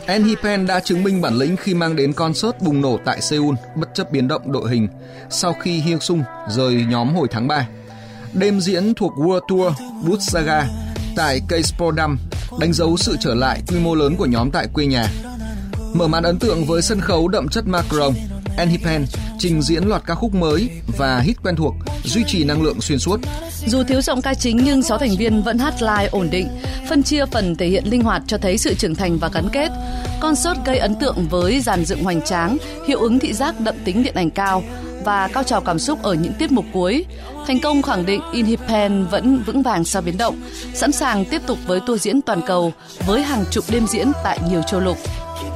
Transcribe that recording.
Enhypen đã chứng minh bản lĩnh khi mang đến concert bùng nổ tại Seoul bất chấp biến động đội hình sau khi Hyesung rời nhóm hồi tháng 3. Đêm diễn thuộc World Tour Boot Saga tại K-Sport Dome đánh dấu sự trở lại quy mô lớn của nhóm tại quê nhà. Mở màn ấn tượng với sân khấu đậm chất Macron, Enhypen trình diễn loạt ca khúc mới và hit quen thuộc, duy trì năng lượng xuyên suốt. Dù thiếu giọng ca chính nhưng 6 thành viên vẫn hát live ổn định, phân chia phần thể hiện linh hoạt cho thấy sự trưởng thành và gắn kết. Concert gây ấn tượng với dàn dựng hoành tráng, hiệu ứng thị giác đậm tính điện ảnh cao và cao trào cảm xúc ở những tiết mục cuối. Thành công khẳng định Enhypen vẫn vững vàng sau biến động, sẵn sàng tiếp tục với tour diễn toàn cầu với hàng chục đêm diễn tại nhiều châu lục.